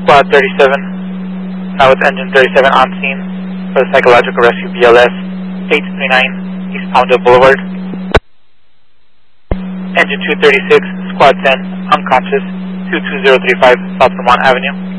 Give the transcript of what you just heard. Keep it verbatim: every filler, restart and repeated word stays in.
Squad thirty-seven, now with engine thirty-seven on scene for the psychological rescue B L S eight twenty-nine East Palmdale Boulevard. Engine two thirty-six, Squad ten, unconscious, two two zero three five South Vermont Avenue.